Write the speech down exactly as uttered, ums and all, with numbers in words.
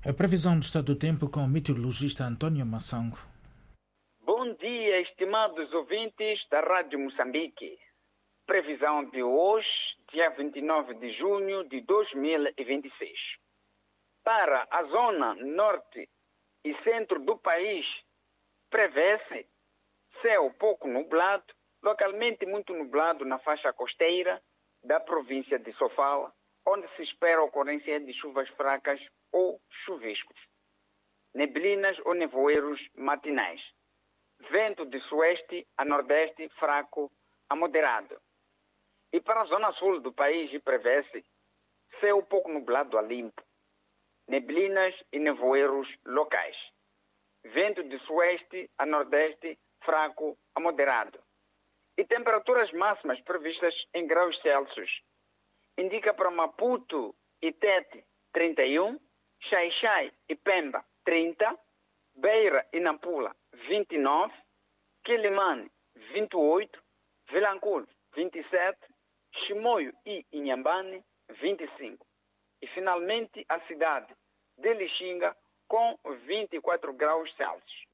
A previsão do estado do tempo com o meteorologista António Massango. Bom dia, estimados ouvintes da Rádio Moçambique. Previsão de hoje, dia vinte e nove de junho de dois mil e vinte e seis. Para a zona norte e centro do país, prevê-se céu pouco nublado, localmente muito nublado na faixa costeira da província de Sofala, onde se espera a ocorrência de chuvas fracas ou chuviscos, neblinas ou nevoeiros matinais. Vento de sueste a nordeste fraco a moderado. E para a zona sul do país prevê-se céu pouco nublado a limpo, neblinas e nevoeiros locais. Vento de sueste a nordeste fraco a moderado. E temperaturas máximas previstas em graus Celsius. Indica para Maputo e Tete trinta e um, Xai-Xai e Pemba trinta, Beira e Nampula vinte e nove, Quilimane vinte e oito, Vilanculo vinte e sete, Chimoio e Inhambane vinte e cinco. E finalmente a cidade de Lixinga com vinte e quatro graus Celsius.